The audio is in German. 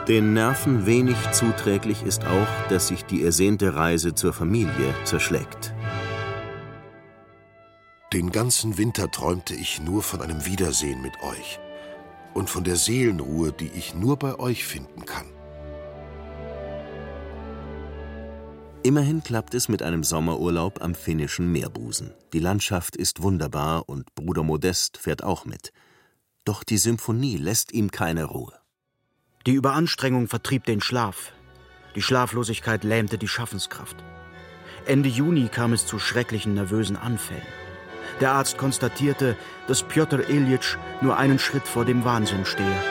Den Nerven wenig zuträglich ist auch, dass sich die ersehnte Reise zur Familie zerschlägt. Den ganzen Winter träumte ich nur von einem Wiedersehen mit euch und von der Seelenruhe, die ich nur bei euch finden kann. Immerhin klappt es mit einem Sommerurlaub am finnischen Meerbusen. Die Landschaft ist wunderbar und Bruder Modest fährt auch mit. Doch die Symphonie lässt ihm keine Ruhe. Die Überanstrengung vertrieb den Schlaf. Die Schlaflosigkeit lähmte die Schaffenskraft. Ende Juni kam es zu schrecklichen nervösen Anfällen. Der Arzt konstatierte, dass Pjotr Iljitsch nur einen Schritt vor dem Wahnsinn stehe.